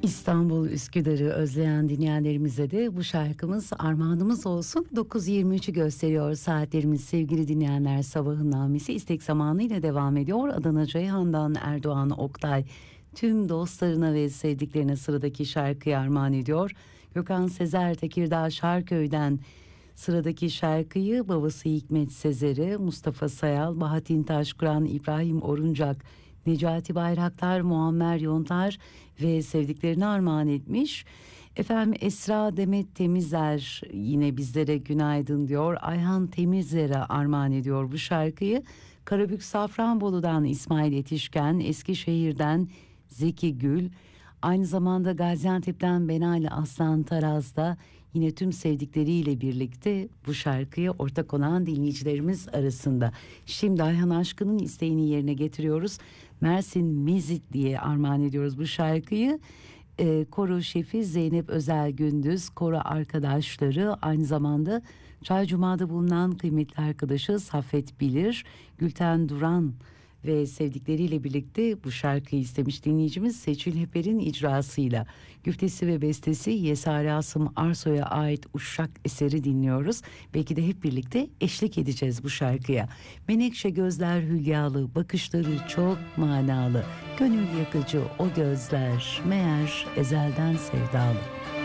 İstanbul Üsküdar'ı özleyen dinleyenlerimize de bu şarkımız armağanımız olsun. 9.23'ü gösteriyor saatlerimiz sevgili dinleyenler. Sabahın namesi istek zamanıyla devam ediyor. Adana Ceyhan'dan Erdoğan Oktay tüm dostlarına ve sevdiklerine sıradaki şarkıyı armağan ediyor. Gökhan Sezer Tekirdağ Şarköy'den sıradaki şarkıyı babası Hikmet Sezer'e, Mustafa Sayal, Bahattin Taşkuran, İbrahim Oruncak, Necati Bayraktar, Muammer Yontar ve sevdiklerini armağan etmiş. Efendim Esra Demet Temizer yine bizlere günaydın diyor. Ayhan Temizler'e armağan ediyor bu şarkıyı. Karabük Safranbolu'dan İsmail Yetişken, Eskişehir'den Zeki Gül, aynı zamanda Gaziantep'ten Benali Aslan Taraz'da yine tüm sevdikleriyle birlikte bu şarkıya ortak olan dinleyicilerimiz arasında. Şimdi Ayhan Aşkın'ın isteğini yerine getiriyoruz. Mersin Mezit diye armağan ediyoruz bu şarkıyı. Koro şefi Zeynep Özel Gündüz, koro arkadaşları, aynı zamanda Çaycuma'da bulunan kıymetli arkadaşı Saffet Bilir, Gülten Duran ve sevdikleriyle birlikte bu şarkıyı istemiş dinleyicimiz Seçil Heper'in icrasıyla. Güftesi ve bestesi Yesari Asım Arsoy'a ait Uşak eseri dinliyoruz. Belki de hep birlikte eşlik edeceğiz bu şarkıya. Menekşe gözler hülyalı, bakışları çok manalı, gönül yakıcı o gözler meğer ezelden sevdalı.